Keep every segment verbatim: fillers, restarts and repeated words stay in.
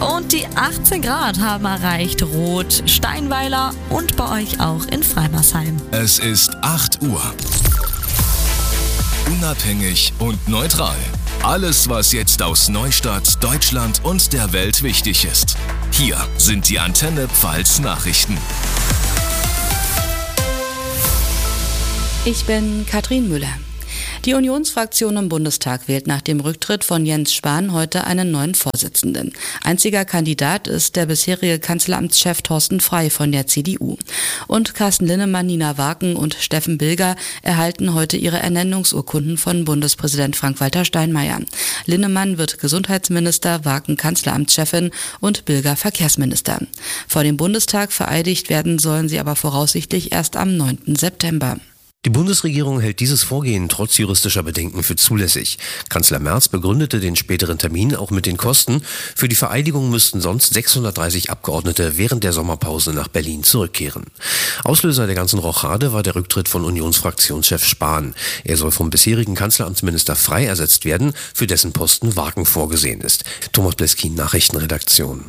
Und die achtzehn Grad haben erreicht Roth, Steinweiler und bei euch auch in Freimersheim. Es ist acht Uhr. Unabhängig und neutral. Alles, was jetzt aus Neustadt, Deutschland und der Welt wichtig ist. Hier sind die Antenne Pfalz Nachrichten. Ich bin Katrin Müller. Die Unionsfraktion im Bundestag wählt nach dem Rücktritt von Jens Spahn heute einen neuen Vorsitzenden. Einziger Kandidat ist der bisherige Kanzleramtschef Thorsten Frey von der C D U. Und Carsten Linnemann, Nina Waken und Steffen Bilger erhalten heute ihre Ernennungsurkunden von Bundespräsident Frank-Walter Steinmeier. Linnemann wird Gesundheitsminister, Waken Kanzleramtschefin und Bilger Verkehrsminister. Vor dem Bundestag vereidigt werden sollen sie aber voraussichtlich erst am neunten September. Die Bundesregierung hält dieses Vorgehen trotz juristischer Bedenken für zulässig. Kanzler Merz begründete den späteren Termin auch mit den Kosten. Für die Vereidigung müssten sonst sechshundertdreißig Abgeordnete während der Sommerpause nach Berlin zurückkehren. Auslöser der ganzen Rochade war der Rücktritt von Unionsfraktionschef Spahn. Er soll vom bisherigen Kanzleramtsminister Frey ersetzt werden, für dessen Posten Waken vorgesehen ist. Thomas Bleskin, Nachrichtenredaktion.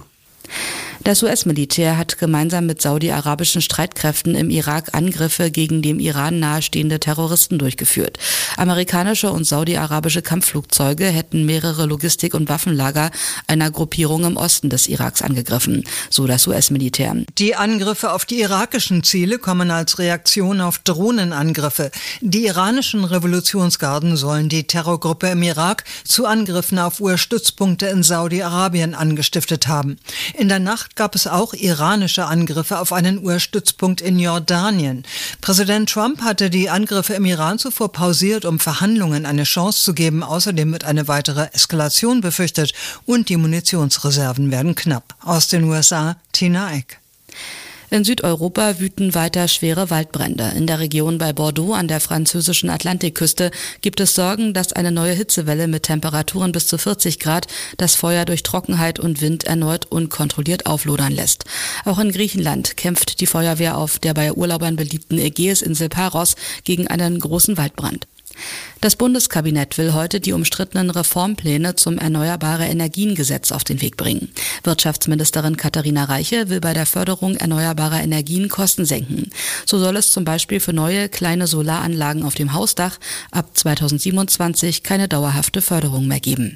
Das U S-Militär hat gemeinsam mit saudi-arabischen Streitkräften im Irak Angriffe gegen dem Iran nahestehende Terroristen durchgeführt. Amerikanische und saudi-arabische Kampfflugzeuge hätten mehrere Logistik- und Waffenlager einer Gruppierung im Osten des Iraks angegriffen, so das U S-Militär. Die Angriffe auf die irakischen Ziele kommen als Reaktion auf Drohnenangriffe. Die iranischen Revolutionsgarden sollen die Terrorgruppe im Irak zu Angriffen auf U S-Stützpunkte in Saudi-Arabien angestiftet haben. In der Nacht gab es auch iranische Angriffe auf einen U S-Stützpunkt in Jordanien. Präsident Trump hatte die Angriffe im Iran zuvor pausiert, um Verhandlungen eine Chance zu geben. Außerdem wird eine weitere Eskalation befürchtet und die Munitionsreserven werden knapp. Aus den U S A, Tina Eck. In Südeuropa wüten weiter schwere Waldbrände. In der Region bei Bordeaux an der französischen Atlantikküste gibt es Sorgen, dass eine neue Hitzewelle mit Temperaturen bis zu vierzig Grad das Feuer durch Trockenheit und Wind erneut unkontrolliert auflodern lässt. Auch in Griechenland kämpft die Feuerwehr auf der bei Urlaubern beliebten Ägäisinsel Paros gegen einen großen Waldbrand. Das Bundeskabinett will heute die umstrittenen Reformpläne zum Erneuerbare-Energien-Gesetz auf den Weg bringen. Wirtschaftsministerin Katharina Reiche will bei der Förderung erneuerbarer Energien Kosten senken. So soll es zum Beispiel für neue kleine Solaranlagen auf dem Hausdach ab zweitausendsiebenundzwanzig keine dauerhafte Förderung mehr geben.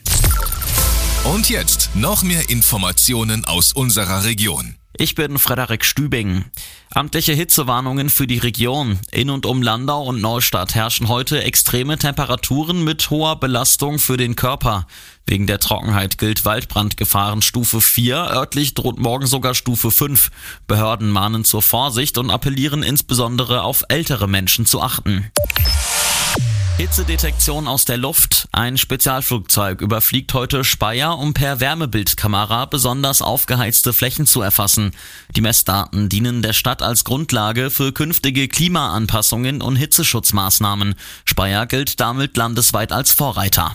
Und jetzt noch mehr Informationen aus unserer Region. Ich bin Frederik Stübing. Amtliche Hitzewarnungen für die Region. In und um Landau und Neustadt herrschen heute extreme Temperaturen mit hoher Belastung für den Körper. Wegen der Trockenheit gilt Waldbrandgefahrenstufe vier, örtlich droht morgen sogar Stufe fünf. Behörden mahnen zur Vorsicht und appellieren insbesondere auf ältere Menschen zu achten. Hitzedetektion aus der Luft. Ein Spezialflugzeug überfliegt heute Speyer, um per Wärmebildkamera besonders aufgeheizte Flächen zu erfassen. Die Messdaten dienen der Stadt als Grundlage für künftige Klimaanpassungen und Hitzeschutzmaßnahmen. Speyer gilt damit landesweit als Vorreiter.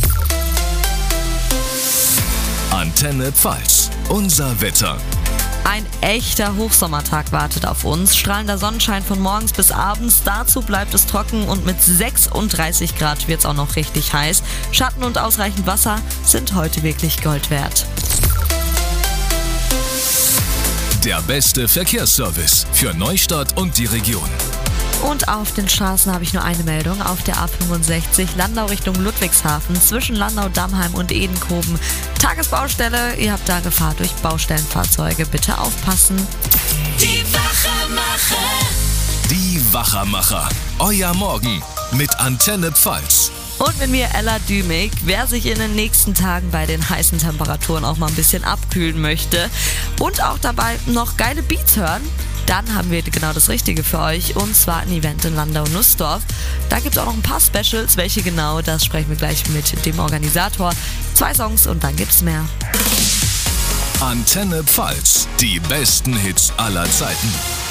Antenne Pfalz. Unser Wetter. Ein echter Hochsommertag wartet auf uns. Strahlender Sonnenschein von morgens bis abends. Dazu bleibt es trocken und mit sechsunddreißig Grad wird es auch noch richtig heiß. Schatten und ausreichend Wasser sind heute wirklich Gold wert. Der beste Verkehrsservice für Neustadt und die Region. Und auf den Straßen habe ich nur eine Meldung. Auf der A fünfundsechzig Landau Richtung Ludwigshafen zwischen Landau, Dammheim und Edenkoben. Tagesbaustelle, ihr habt da Gefahr durch Baustellenfahrzeuge. Bitte aufpassen. Die Wachermacher. Die Wachermacher. Euer Morgen mit Antenne Pfalz. Und mit mir Ella Dümig. Wer sich in den nächsten Tagen bei den heißen Temperaturen auch mal ein bisschen abkühlen möchte und auch dabei noch geile Beats hören, dann haben wir genau das Richtige für euch, und zwar ein Event in Landau-Nussdorf. Da gibt es auch noch ein paar Specials. Welche genau, das sprechen wir gleich mit dem Organisator. Zwei Songs und dann gibt's mehr. Antenne Pfalz, die besten Hits aller Zeiten.